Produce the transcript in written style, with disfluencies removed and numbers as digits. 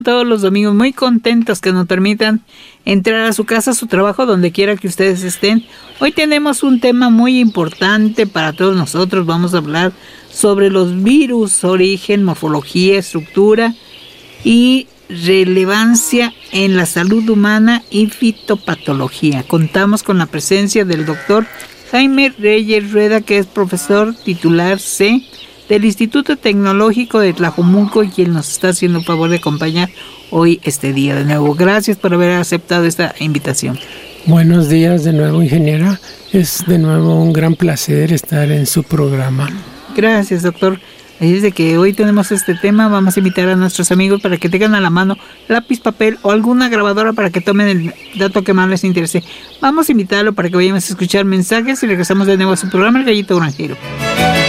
Todos los domingos muy contentos que nos permitan entrar a su casa, a su trabajo, donde quiera que ustedes estén. Hoy tenemos un tema muy importante para todos nosotros. Vamos a hablar sobre los virus, origen, morfología, estructura y relevancia en la salud humana y fitopatología. Contamos con la presencia del doctor Jaime Reyes Rueda, que es profesor titular C del Instituto Tecnológico de Tlajomulco, y quien nos está haciendo el favor de acompañar hoy este día de nuevo. Gracias por haber aceptado esta invitación. Buenos días de nuevo, ingeniera. Es de nuevo un gran placer estar en su programa. Gracias, doctor. Desde que hoy tenemos este tema, vamos a invitar a nuestros amigos para que tengan a la mano lápiz, papel o alguna grabadora para que tomen el dato que más les interese. Vamos a invitarlo para que vayamos a escuchar mensajes y regresamos de nuevo a su programa El Gallito Granjero.